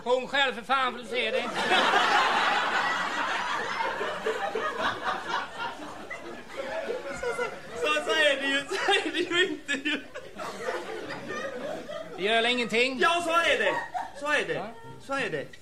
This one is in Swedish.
Sjung själv för fan för du ser det. Så är det ju. Så är det ju inte ju. Det gör ingenting. Ja, så är det. Så är det. Så är det.